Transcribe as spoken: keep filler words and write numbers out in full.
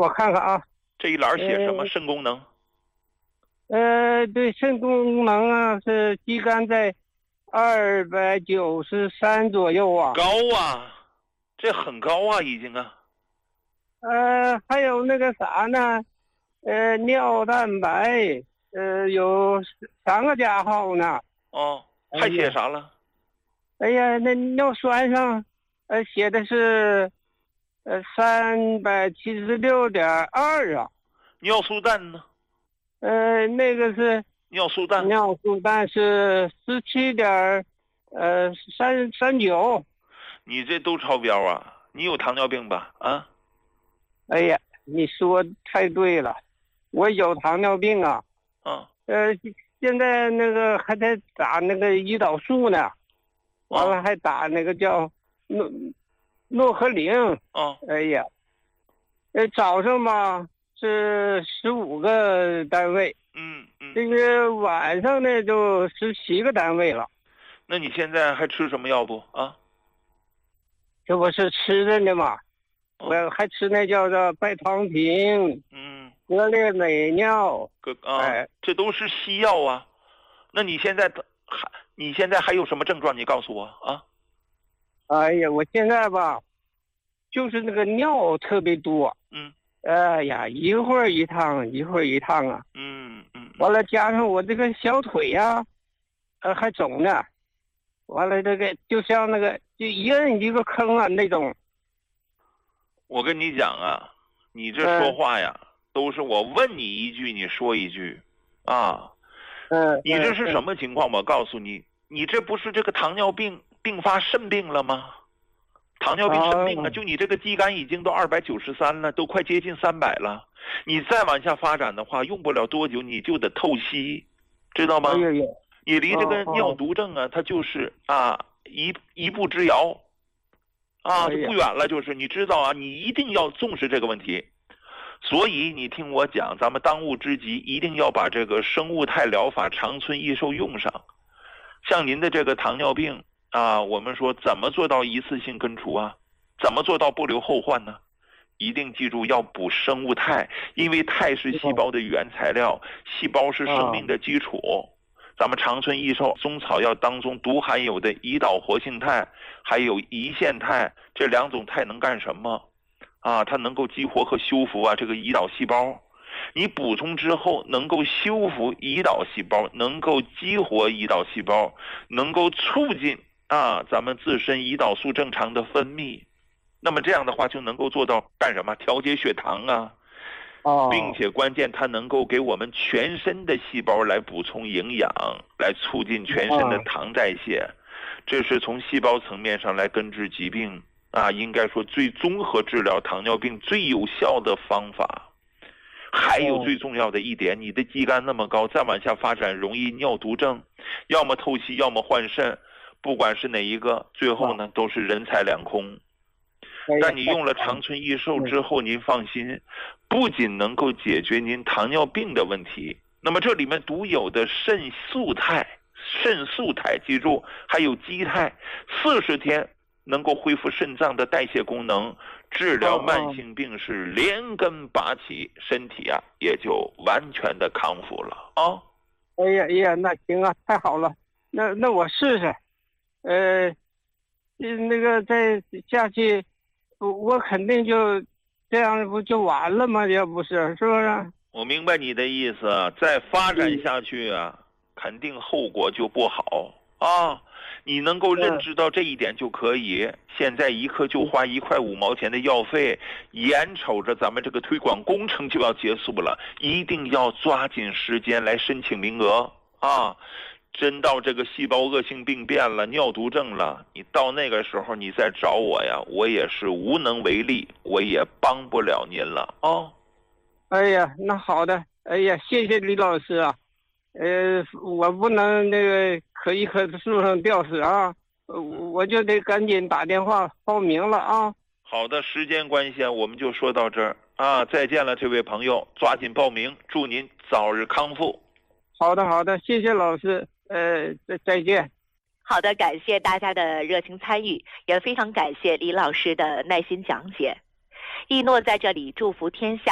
我看看啊。 这一栏写什么？ 呃肾功能。 呃，对，肾功能啊是肌酐在二百九十三左右啊。 高啊，这很高啊，已经啊。 呃，还有那个啥呢？呃，尿蛋白，呃，有三个加号呢。 哦，还写啥了？ 哎呀，那尿酸上，呃，写的是，呃，三百七十六点二啊。 尿素氮呢？ 呃，那个是尿素氮， 尿素氮是十七点，呃，三三九。 你这都超标啊！你有糖尿病吧？啊？ 哎呀，你说太对了，我有糖尿病啊。 啊。 呃，现在那个还在打那个胰岛素呢，完了还打那个叫诺诺和林。 哦。 哎呀，呃，早上吧是十五个单位， 嗯嗯。 这个晚上呢就十七个单位了。 那你现在还吃什么药不啊？ 这不是吃着呢吗？ 哦、 我还吃那叫做拜糖平， 嗯， 格列美尿。 哥啊， 哎， 这都是西药啊。那你现在还你现在还有什么症状？你告诉我啊。 哎呀，我现在吧，就是那个尿特别多。 嗯。 哎呀，一会儿一趟，一会儿一趟啊。 嗯嗯。 完了，加上我这个小腿呀、啊，呃，还肿呢。完了，这个就像那个就一摁一个坑啊那种。 我跟你讲啊，你这说话呀，嗯、都是我问你一句，你说一句，啊。 嗯。 你这是什么情况？我告诉你，你这不是这个糖尿病并发肾病了吗？糖尿病肾病了，就你这个肌酐已经都二百九十三了，都快接近三百了。你再往下发展的话，用不了多久你就得透析，知道吗？ 哎呀， 你离这个尿毒症啊，它就是啊一一步之遥，啊就不远了。就是你知道啊，你一定要重视这个问题。所以你听我讲，咱们当务之急一定要把这个生物肽疗法长春益寿用上。像您的这个糖尿病啊，我们说怎么做到一次性根除啊？怎么做到不留后患呢？一定记住要补生物肽，因为肽是细胞的原材料，细胞是生命的基础。咱们长春益寿中草药当中独含有的胰岛活性肽，还有胰腺肽，这两种肽能干什么？啊，它能够激活和修复啊这个胰岛细胞。你补充之后能够修复胰岛细胞，能够激活胰岛细胞，能够促进啊咱们自身胰岛素正常的分泌。那么这样的话就能够做到干什么？调节血糖啊。 哦。 并且关键它能够给我们全身的细胞来补充营养，来促进全身的糖代谢。这是从细胞层面上来根治疾病啊，应该说最综合治疗糖尿病最有效的方法。还有最重要的一点，你的肌酐那么高，再往下发展容易尿毒症，要么透析，要么换肾，不管是哪一个，最后呢都是人财两空。但你用了长春益寿之后，您放心，不仅能够解决您糖尿病的问题，那么这里面独有的肾素肽、肾素肽，记住，还有肌肽，四十天能够恢复肾脏的代谢功能，治疗慢性病是连根拔起，身体啊也就完全的康复了啊。 哎呀哎呀，那行啊，太好了，那那我试试，呃，那个再下去。我肯定就这样，不就完了吗？要不是，是不是？ 我明白你的意思，再发展下去啊，嗯、肯定后果就不好啊。你能够认知到这一点就可以。现在一克就花一块五毛钱的药费，眼瞅着咱们这个推广工程就要结束了，一定要抓紧时间来申请名额啊。真到这个细胞恶性病变了，尿毒症了，你到那个时候你再找我呀，我也是无能为力，我也帮不了您了啊、哦。 哎呀，那好的，哎呀，谢谢李老师啊，呃，我不能那个可一棵树上吊死啊，我就得赶紧打电话报名了啊。 好的，时间关系啊，我们就说到这儿啊，再见了，这位朋友，抓紧报名，祝您早日康复。 好的，好的，谢谢老师。呃，再再见。 好的，感谢大家的热情参与，也非常感谢李老师的耐心讲解。一诺在这里祝福天下